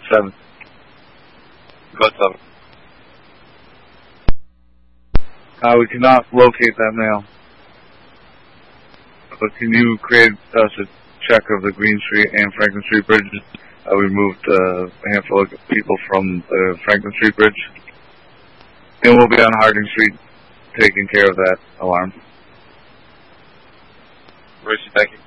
7. Code 7. We cannot locate that male. But can you create us a check of the Green Street and Franklin Street bridges? We moved a handful of people from the Franklin Street bridge. And we'll be on Harding Street taking care of that alarm. Royce, thank you.